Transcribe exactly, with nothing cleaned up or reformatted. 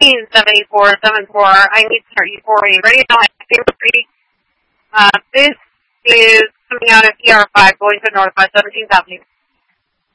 seven eight four seven four. I need to start E four A radio. Uh, this is coming out of E R five, going to north by seventeenth Avenue.